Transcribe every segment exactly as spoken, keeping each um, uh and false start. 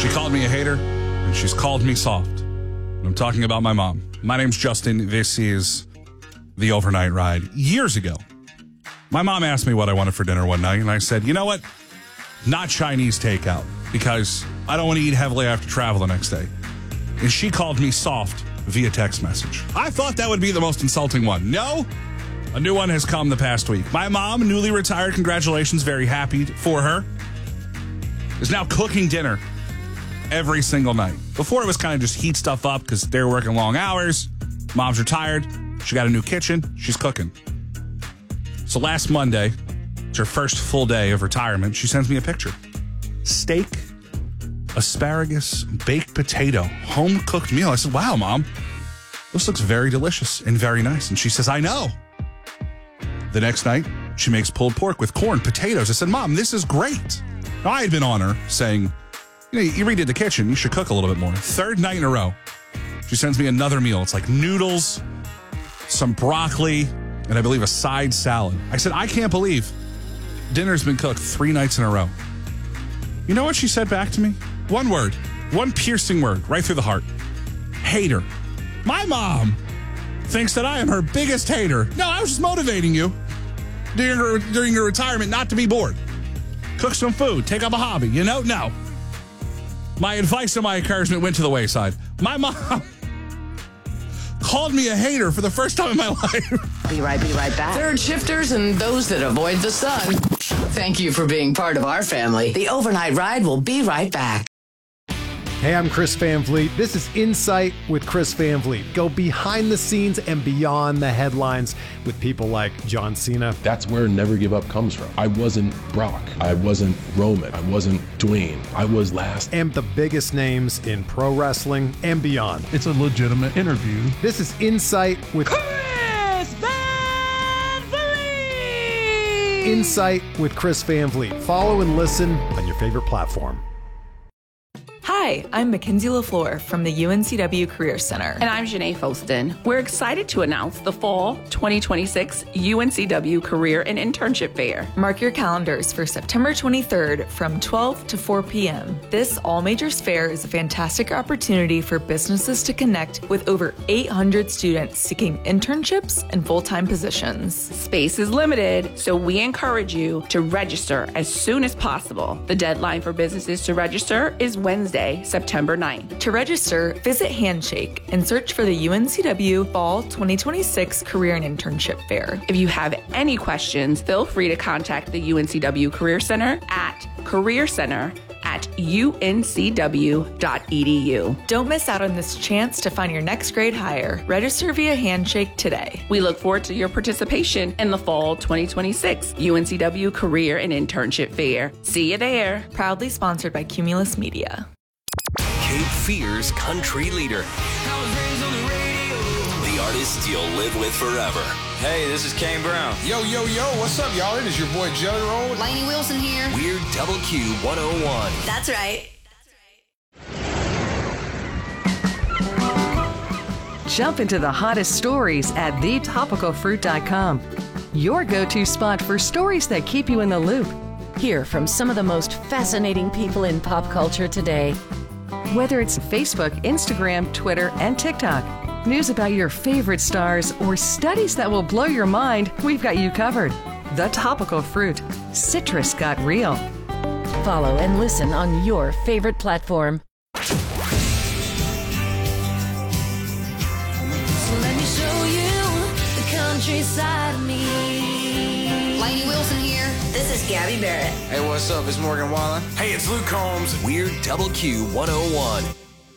She called me a hater, and she's called me soft. And I'm talking about my mom. My name's Justin. This is The Overnight Ride. Years ago, my mom asked me what I wanted for dinner one night, and I said, you know what? Not Chinese takeout, because I don't want to eat heavily after travel the next day. And she called me soft via text message. I thought that would be the most insulting one. No, a new one has come the past week. My mom, newly retired, congratulations, very happy for her, is now cooking dinner every single night. Before it was kind of just heat stuff up because they were working long hours. Mom's retired. She got a new kitchen. She's cooking. So last Monday, it's her first full day of retirement. She sends me a picture. Steak, asparagus, baked potato, home-cooked meal. I said, wow, Mom, this looks very delicious and very nice. And she says, I know. The next night, she makes pulled pork with corn, potatoes. I said, Mom, this is great. Now, I had been on her saying, you know, you redid the kitchen. You should cook a little bit more. Third night in a row, she sends me another meal. It's like noodles, some broccoli, and I believe a side salad. I said, I can't believe dinner's been cooked three nights in a row. You know what she said back to me? One word, one piercing word, right through the heart. Hater. My mom thinks that I am her biggest hater. No, I was just motivating you during your, during your retirement not to be bored. Cook some food, take up a hobby, you know? No. My advice and my encouragement went to the wayside. My mom called me a hater for the first time in my life. Be right, be right back. Third shifters and those that avoid the sun. Thank you for being part of our family. The Overnight Ride will be right back. Hey, I'm Chris Van Vliet. This is Insight with Chris Van Vliet. Go behind the scenes and beyond the headlines with people like John Cena. That's where Never Give Up comes from. I wasn't Brock. I wasn't Roman. I wasn't Dwayne. I was last. And the biggest names in pro wrestling and beyond. It's a legitimate interview. This is Insight with Chris Van Vliet. Insight with Chris Van Vliet. Follow and listen on your favorite platform. Hi, I'm Mackenzie LaFleur from the U N C W Career Center. And I'm Janae Folston. We're excited to announce the Fall twenty twenty-six U N C W Career and Internship Fair. Mark your calendars for September twenty-third from twelve to four p.m. This all-majors fair is a fantastic opportunity for businesses to connect with over eight hundred students seeking internships and full-time positions. Space is limited, so we encourage you to register as soon as possible. The deadline for businesses to register is Wednesday, September ninth. To register, visit Handshake and search for the U N C W Fall twenty twenty-six Career and Internship Fair. If you have any questions, feel free to contact the U N C W Career Center at Career Center at U N C W dot E D U. Don't miss out on this chance to find your next grade hire. Register via Handshake today. We look forward to your participation in the Fall twenty twenty-six U N C W Career and Internship Fair. See you there. Proudly sponsored by Cumulus Media. Cape Fear's country leader. The artist you'll live with forever. Hey, this is Kane Brown. Yo, yo, yo, what's up, y'all? It is your boy Jelly Roll. Lainey Wilson here. Weird Double Q one oh one. That's right. Jump into the hottest stories at the topical fruit dot com. Your go-to spot for stories that keep you in the loop. Hear from some of the most fascinating people in pop culture today. Whether it's Facebook, Instagram, Twitter, and TikTok, news about your favorite stars, or studies that will blow your mind, we've got you covered. The Topical Fruit. Citrus got real. Follow and listen on your favorite platform. So let me show you the countryside of me. Lainey Wilson here. This is Gabby Barrett. Hey, what's up? It's Morgan Wallen. Hey, it's Luke Combs. Weird Double Q one oh one.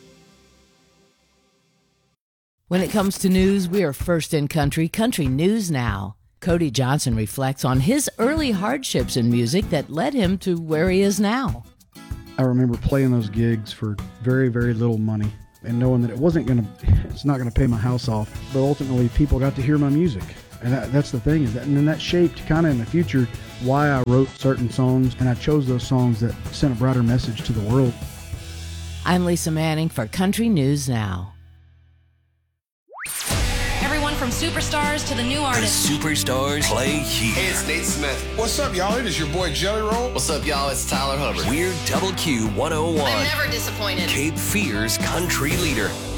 When it comes to news, we are first in country, Country News Now. Cody Johnson reflects on his early hardships in music that led him to where he is now. I remember playing those gigs for very, very little money and knowing that it wasn't going to, it's not going to pay my house off, but ultimately people got to hear my music. And that, that's the thing, is that, and then that shaped kind of in the future why I wrote certain songs, and I chose those songs that sent a brighter message to the world. I'm Lisa Manning for Country News Now. Everyone from superstars to the new The artists. superstars play here. Hey, it's Nate Smith. What's up, y'all? It is your boy Jelly Roll. What's up, y'all? It's Tyler Hubbard. We're Double Q one oh one. I'm never disappointed. Cape Fear's country leader.